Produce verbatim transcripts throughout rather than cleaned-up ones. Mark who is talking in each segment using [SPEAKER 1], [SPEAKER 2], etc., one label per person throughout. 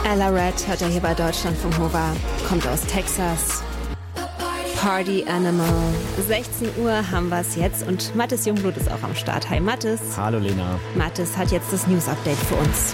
[SPEAKER 1] Ella Red hört er hier bei Deutschlandfunk Nova, kommt aus Texas. Party Animal. sechzehn Uhr haben wir es jetzt und Mathis Jungblut ist auch am Start. Hi Mathis.
[SPEAKER 2] Hallo Lena.
[SPEAKER 1] Mathis hat jetzt das News-Update für uns.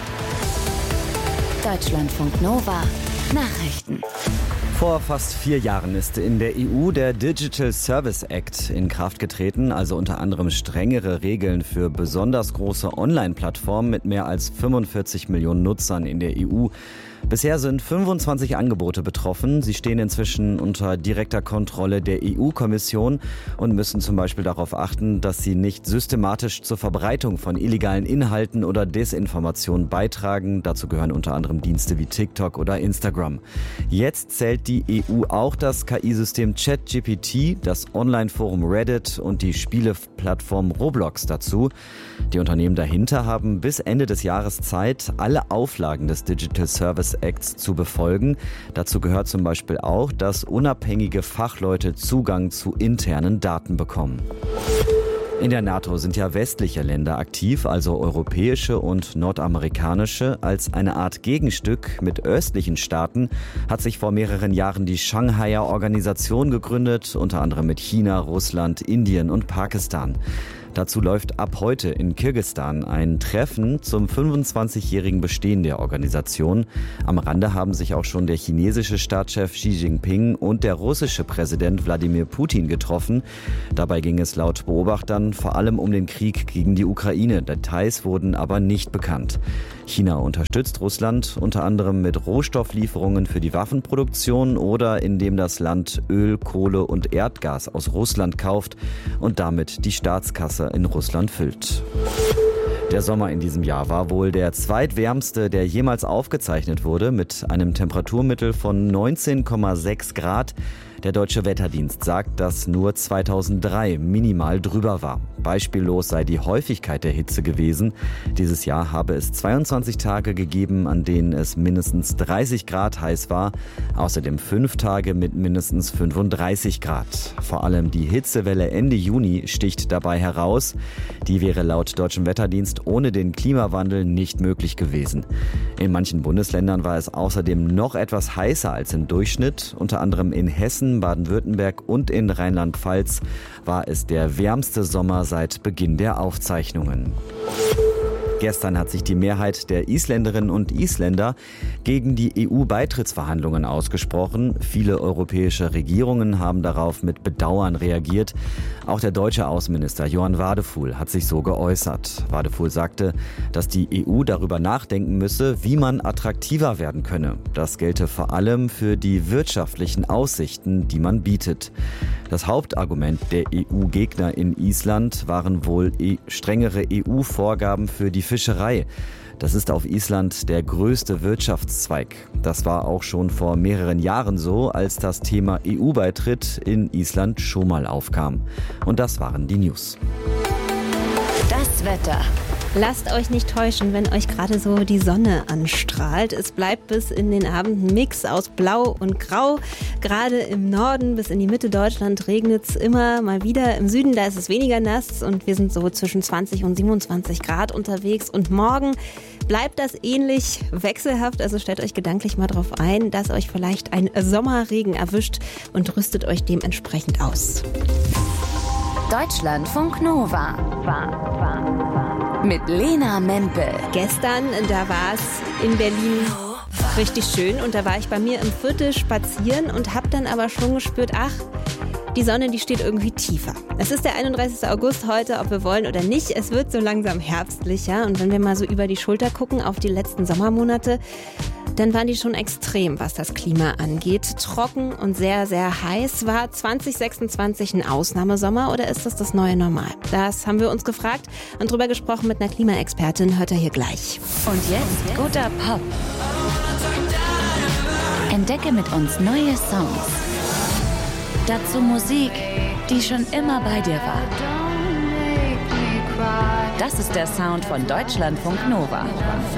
[SPEAKER 3] Deutschlandfunk Nova Nachrichten.
[SPEAKER 2] Vor fast vier Jahren ist in der E U der Digital Service Act in Kraft getreten, also unter anderem strengere Regeln für besonders große Online-Plattformen mit mehr als fünfundvierzig Millionen Nutzern in der E U. Bisher sind fünfundzwanzig Angebote betroffen. Sie stehen inzwischen unter direkter Kontrolle der E U-Kommission und müssen zum Beispiel darauf achten, dass sie nicht systematisch zur Verbreitung von illegalen Inhalten oder Desinformation beitragen. Dazu gehören unter anderem Dienste wie TikTok oder Instagram. Jetzt zählt die E U auch das K I-System ChatGPT, das Online-Forum Reddit und die Spieleplattform Roblox dazu. Die Unternehmen dahinter haben bis Ende des Jahres Zeit, alle Auflagen des Digital Service Acts zu befolgen. Dazu gehört zum Beispiel auch, dass unabhängige Fachleute Zugang zu internen Daten bekommen. In der NATO sind ja westliche Länder aktiv, also europäische und nordamerikanische. Als eine Art Gegenstück mit östlichen Staaten hat sich vor mehreren Jahren die Shanghaier Organisation gegründet, unter anderem mit China, Russland, Indien und Pakistan. Dazu läuft ab heute in Kirgisistan ein Treffen zum fünfundzwanzigjährigen Bestehen der Organisation. Am Rande haben sich auch schon der chinesische Staatschef Xi Jinping und der russische Präsident Wladimir Putin getroffen. Dabei ging es laut Beobachtern vor allem um den Krieg gegen die Ukraine. Details wurden aber nicht bekannt. China unterstützt Russland unter anderem mit Rohstofflieferungen für die Waffenproduktion oder indem das Land Öl, Kohle und Erdgas aus Russland kauft und damit die Staatskasse in Russland füllt. Der Sommer in diesem Jahr war wohl der zweitwärmste, der jemals aufgezeichnet wurde, mit einem Temperaturmittel von neunzehn Komma sechs Grad. Der Deutsche Wetterdienst sagt, dass nur zweitausenddrei minimal drüber war. Beispiellos sei die Häufigkeit der Hitze gewesen. Dieses Jahr habe es zweiundzwanzig Tage gegeben, an denen es mindestens dreißig Grad heiß war. Außerdem fünf Tage mit mindestens fünfunddreißig Grad. Vor allem die Hitzewelle Ende Juni sticht dabei heraus. Die wäre laut Deutschem Wetterdienst ohne den Klimawandel nicht möglich gewesen. In manchen Bundesländern war es außerdem noch etwas heißer als im Durchschnitt. Unter anderem in Hessen, Baden-Württemberg und in Rheinland-Pfalz war es der wärmste Sommer seit Beginn der Aufzeichnungen. Gestern hat sich die Mehrheit der Isländerinnen und Isländer gegen die E U-Beitrittsverhandlungen ausgesprochen. Viele europäische Regierungen haben darauf mit Bedauern reagiert. Auch der deutsche Außenminister Johann Wadefuhl hat sich so geäußert. Wadefuhl sagte, dass die E U darüber nachdenken müsse, wie man attraktiver werden könne. Das gelte vor allem für die wirtschaftlichen Aussichten, die man bietet. Das Hauptargument der E U-Gegner in Island waren wohl e- strengere E U-Vorgaben für die Fischerei. Das ist auf Island der größte Wirtschaftszweig. Das war auch schon vor mehreren Jahren so, als das Thema E U-Beitritt in Island schon mal aufkam. Und das waren die News.
[SPEAKER 3] Das Wetter.
[SPEAKER 1] Lasst euch nicht täuschen, wenn euch gerade so die Sonne anstrahlt. Es bleibt bis in den Abend ein Mix aus Blau und Grau. Gerade im Norden bis in die Mitte Deutschland regnet es immer mal wieder. Im Süden, da ist es weniger nass und wir sind so zwischen zwanzig und siebenundzwanzig Grad unterwegs. Und morgen bleibt das ähnlich wechselhaft. Also stellt euch gedanklich mal drauf ein, dass euch vielleicht ein Sommerregen erwischt und rüstet euch dementsprechend aus.
[SPEAKER 3] Deutschlandfunk Nova. Mit Lena Mempel.
[SPEAKER 1] Gestern, da war es in Berlin richtig schön und da war ich bei mir im Viertel spazieren und habe dann aber schon gespürt, ach, die Sonne, die steht irgendwie tiefer. Es ist der einunddreißigste August heute, ob wir wollen oder nicht. Es wird so langsam herbstlicher und wenn wir mal so über die Schulter gucken auf die letzten Sommermonate, dann waren die schon extrem, was das Klima angeht. Trocken und sehr, sehr heiß. War zwanzig sechsundzwanzig ein Ausnahmesommer oder ist das das neue Normal? Das haben wir uns gefragt und drüber gesprochen mit einer Klimaexpertin. Hört ihr hier gleich.
[SPEAKER 3] Und jetzt guter Pop. Entdecke mit uns neue Songs. Dazu Musik, die schon immer bei dir war. Das ist der Sound von Deutschlandfunk Nova.